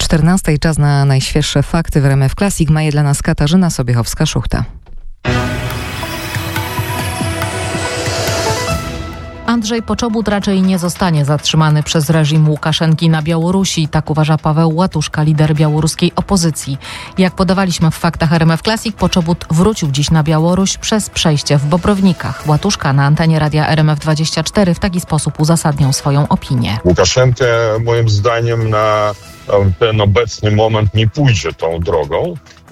14:00 czas na najświeższe fakty w RMF Classic. Ma je dla nas Katarzyna Sobiechowska-Szuchta. Andrzej Poczobut raczej nie zostanie zatrzymany przez reżim Łukaszenki na Białorusi. Tak uważa Paweł Łatuszka, lider białoruskiej opozycji. Jak podawaliśmy w faktach RMF Classic, Poczobut wrócił dziś na Białoruś przez przejście w Bobrownikach. Łatuszka na antenie radia RMF24 w taki sposób uzasadniał swoją opinię. Łukaszenka moim zdaniem na ten obecny moment nie pójdzie tą drogą.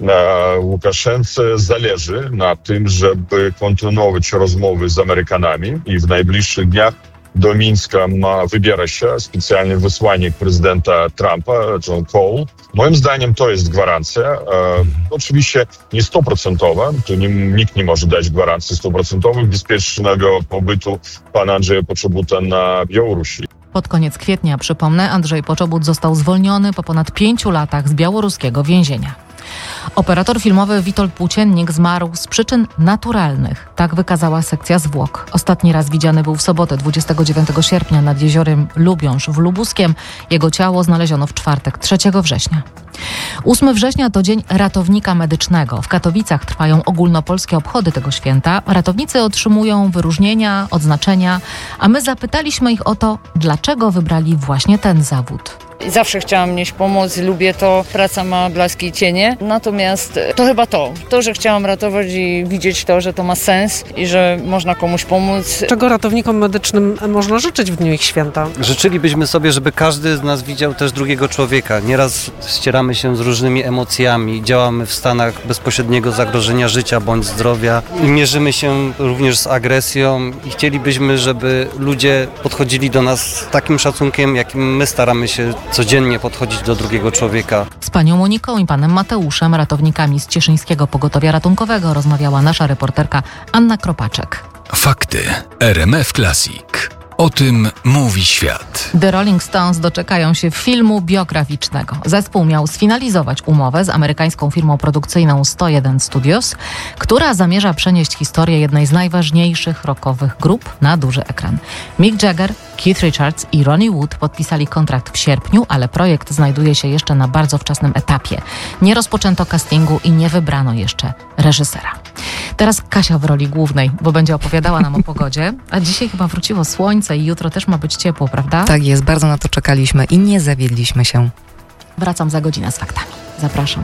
Łukaszence zależy na tym, żeby kontynuować rozmowy z Amerykanami i w najbliższych dniach do Mińska wybiera się specjalny wysłannik prezydenta Trumpa, John Cole. Moim zdaniem to jest gwarancja. Oczywiście nie 100%, nikt nie może dać gwarancji 100% bezpiecznego pobytu pana Andrzeja Poczobuta na Białorusi. Pod koniec kwietnia, przypomnę, Andrzej Poczobut został zwolniony po ponad 5 latach z białoruskiego więzienia. Operator filmowy Witold Płóciennik zmarł z przyczyn naturalnych. Tak wykazała sekcja zwłok. Ostatni raz widziany był w sobotę 29 sierpnia nad jeziorem Lubiąż w Lubuskiem. Jego ciało znaleziono w czwartek 3 września. 8 września to Dzień Ratownika Medycznego. W Katowicach trwają ogólnopolskie obchody tego święta. Ratownicy otrzymują wyróżnienia, odznaczenia, a my zapytaliśmy ich o to, dlaczego wybrali właśnie ten zawód. Zawsze chciałam nieść pomoc, lubię to, praca ma blaski i cienie, natomiast to chyba to, że chciałam ratować i widzieć to, że to ma sens i że można komuś pomóc. Czego ratownikom medycznym można życzyć w dniu ich święta? Życzylibyśmy sobie, żeby każdy z nas widział też drugiego człowieka. Nieraz ścieramy się z różnymi emocjami, działamy w stanach bezpośredniego zagrożenia życia bądź zdrowia i mierzymy się również z agresją i chcielibyśmy, żeby ludzie podchodzili do nas z takim szacunkiem, jakim my staramy się codziennie podchodzić do drugiego człowieka. Z panią Moniką i panem Mateuszem, ratownikami z Cieszyńskiego Pogotowia Ratunkowego, rozmawiała nasza reporterka Anna Kropaczek. Fakty RMF Classic. O tym mówi świat. The Rolling Stones doczekają się filmu biograficznego. Zespół miał sfinalizować umowę z amerykańską firmą produkcyjną 101 Studios, która zamierza przenieść historię jednej z najważniejszych rockowych grup na duży ekran. Mick Jagger, Keith Richards i Ronnie Wood podpisali kontrakt w sierpniu, ale projekt znajduje się jeszcze na bardzo wczesnym etapie. Nie rozpoczęto castingu i nie wybrano jeszcze reżysera. Teraz Kasia w roli głównej, bo będzie opowiadała nam o pogodzie, a dzisiaj chyba wróciło słońce i jutro też ma być ciepło, prawda? Tak jest, bardzo na to czekaliśmy i nie zawiedliśmy się. Wracam za godzinę z faktami. Zapraszam.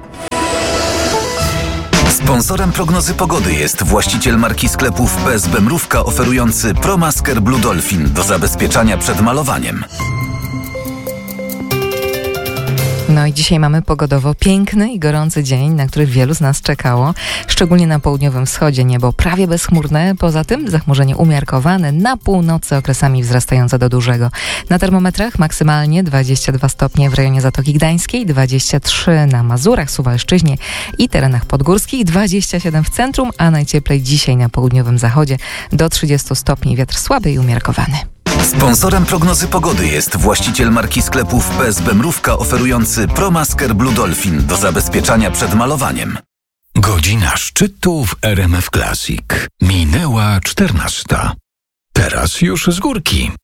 Sponsorem prognozy pogody jest właściciel marki sklepów PSB Mrówka oferujący ProMasker Blue Dolphin do zabezpieczania przed malowaniem. No i dzisiaj mamy pogodowo piękny i gorący dzień, na który wielu z nas czekało. Szczególnie na południowym wschodzie niebo prawie bezchmurne, poza tym zachmurzenie umiarkowane, na północy okresami wzrastające do dużego. Na termometrach maksymalnie 22 stopnie w rejonie Zatoki Gdańskiej, 23 na Mazurach, Suwalszczyźnie i terenach podgórskich, 27 w centrum, a najcieplej dzisiaj na południowym zachodzie do 30 stopni, wiatr słaby i umiarkowany. Sponsorem prognozy pogody jest właściciel marki sklepów PSB Mrówka oferujący ProMasker Blue Dolphin do zabezpieczania przed malowaniem. Godzina szczytu w RMF Classic. Minęła 14:00. Teraz już z górki.